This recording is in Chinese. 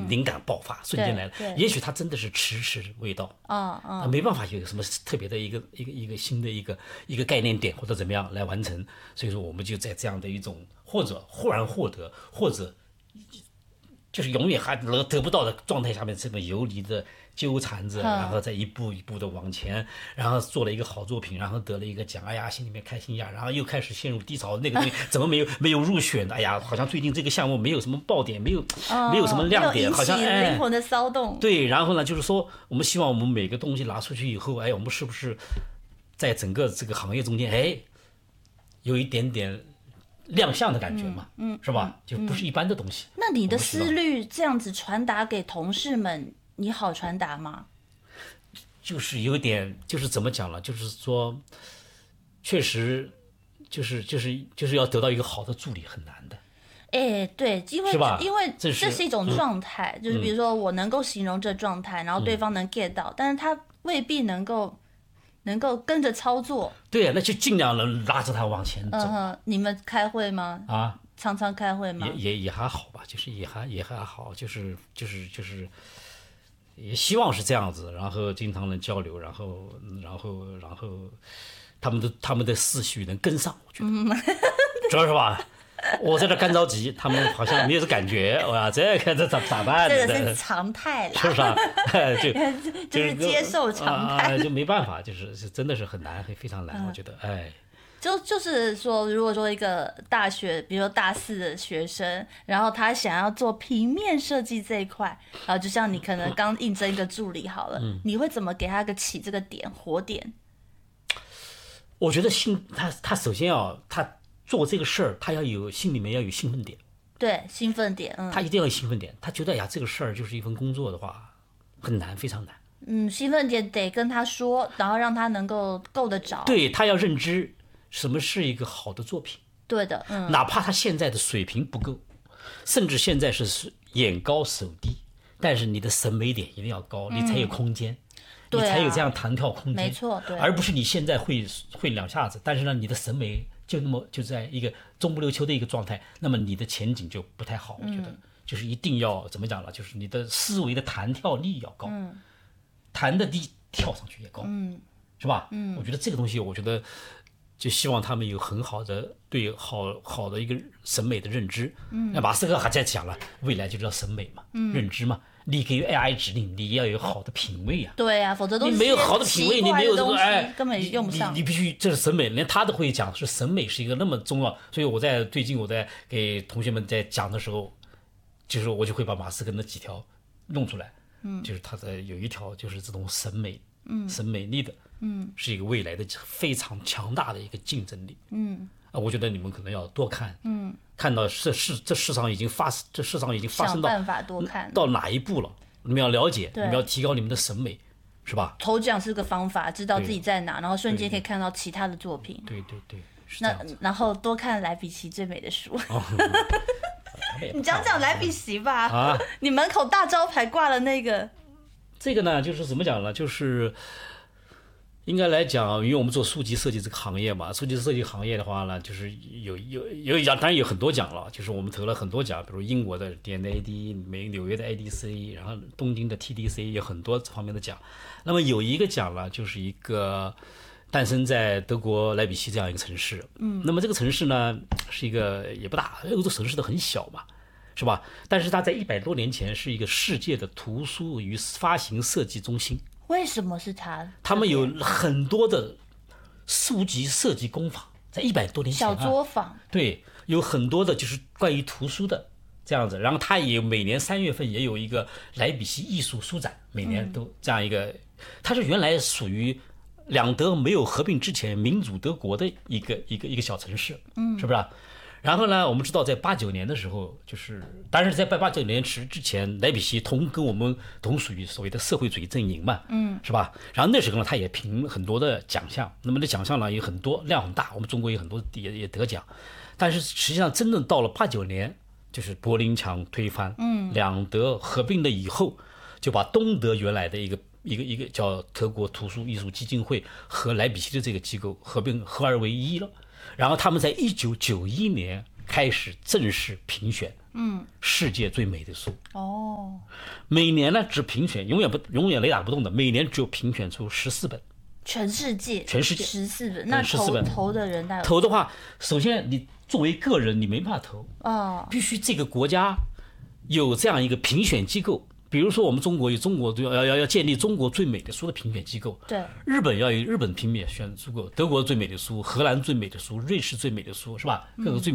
灵感爆发，瞬间来了。也许它真的是迟味道，没办法有什么特别的一个新的一个概念点或者怎么样来完成。所以说，我们就在这样的一种或者忽然获得，或者就是永远还得不到的状态下面，这么游离的纠缠着，然后再一步一步的往前，然后做了一个好作品，然后得了一个奖，哎呀，心里面开心呀，然后又开始陷入低潮，那个东西怎么没有入选的？哎呀，好像最近这个项目没有什么爆点，没有什么亮点，好像灵魂的骚动。 对，然后呢，就是说，我们希望我们每个东西拿出去以后，哎，我们是不是在整个这个行业中间，哎，有一点点亮相的感觉嘛，是吧？就不是一般的东西。 那你的思虑这样子传达给同事们，你好传达吗？ 就是有点，就是怎么讲了？就是说，确实，就是要得到一个好的助理很难的。 哎，对，因为这是一种状态，就是比如说我能够形容这状态，然后对方能 get 到，但是他未必能够跟着操作。 对啊，那就尽量能拉着他往前走。 你们开会吗？ 啊， 常常开会吗？ 也还好吧，就是也还好，就是也希望是这样子，然后经常能交流，然后他们的思绪能跟上，我觉得，主要是吧。我在这干着急，他们好像没有这感觉，哇，这咋办？ 这个是常态啦， 是不是啊？ 就是接受常态， 就没办法，就是真的是很难，非常难，我觉得，哎。 就是说，如果说一个大学，比如说大4的学生，然后他想要做平面设计这一块，就像你可能刚应征一个助理好了，你会怎么给他起这个火点？ 我觉得他首先他做这个事儿，他心里面要有兴奋点。 对，兴奋点， 他一定要有兴奋点。他觉得呀，这个事儿就是一份工作的话，很难，非常难。 兴奋点得跟他说，然后让他能够够得着。 对，他要认知什么是一个好的作品。 对的， 哪怕他现在的水平不够，甚至现在是眼高手低，但是你的审美点一定要高，你才有空间。你才有这样弹跳空间， 没错，对， 而不是你现在会两下子，但是呢，你的审美就在一个中不溜秋的一个状态，那么你的前景就不太好。我觉得就是一定要怎么讲了，就是你的思维的弹跳力要高，弹的低，跳上去也高，是吧？我觉得这个东西，我觉得就希望他们有很好的对好的一个审美的认知。那马斯克还在讲了，未来就叫审美嘛，认知嘛。你给 AI 指令，你要有好的品味啊。 对啊，否则都是你没有好的品味，你没有这个根本用不上。 你必须这是审美，连他都会讲，是审美是一个那么重要。所以最近我在给同学们在讲的时候，就是我就会把马斯克那几条弄出来。就是他有一条就是这种审美，审美力的，是一个未来的非常强大的一个竞争力。我觉得你们可能要多看，看到这世上已经发生到想办法多看到哪一步了，你们要了解，你们要提高你们的审美，是吧？ 头奖是个方法，知道自己在哪，然后瞬间可以看到其他的作品。 对，是这样子。 然后多看莱比锡最美的书。你讲莱比锡吧，你门口大招牌挂了那个。 这个呢，就是怎么讲呢？就是应该来讲，因为我们做书籍设计这个行业嘛，书籍设计行业的话呢，就是有奖，当然有很多奖了，就是我们投了很多奖，比如英国的 DNAD、纽约的 ADC， 然后东京的 TDC， 有很多这方面的奖。那么有一个奖呢，就是一个诞生在德国莱比锡这样一个城市。那么这个城市呢，是一个也不大，欧洲城市都很小嘛，是吧？但是它在100多年前是一个世界的图书与发行设计中心。 为什么是他？ 他们有很多的书籍设计工坊，在100多年前， 小作坊。 对，有很多的就是关于图书的这样子。然后他也每年3月份也有一个莱比锡艺术书展，每年都这样一个。它是原来属于两德没有合并之前民主德国的一个小城市，是不是？然后呢，我们知道在89年的时候，就是当然在89年之前，莱比锡跟我们同属于所谓的社会主义阵营嘛，是吧？然后那时候呢，他也评很多的奖项，那么的奖项呢有很多，量很大，我们中国有很多也得奖，但是实际上真正到了89年，就是柏林墙推翻，两德合并了以后，就把东德原来的一个叫德国图书艺术基金会和莱比锡的这个机构合二为一了。然后他们在1991年开始正式评选世界最美的书。 哦， 每年呢只评选，永远雷打不动的，每年只有评选出14本。 全世界14本，那 14本投的人大概投的话，首先你作为个人你没办法投，必须这个国家有这样一个评选机构。比如说我们中国有要建立中国最美的书的评选机构， 对， 日本要有日本评选机构，德国最美的书，荷兰最美的书，瑞士最美的书，是吧？各个最美